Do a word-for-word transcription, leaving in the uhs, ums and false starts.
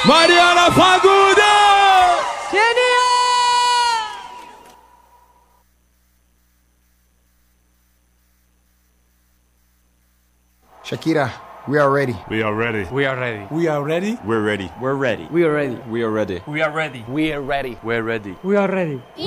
Mariana Fagundes! Genial! Shakira, we are ready. We are ready. We are ready. We are ready. We're ready. We're ready. We are ready. We are ready. We are ready. We are ready. We're ready. We are ready.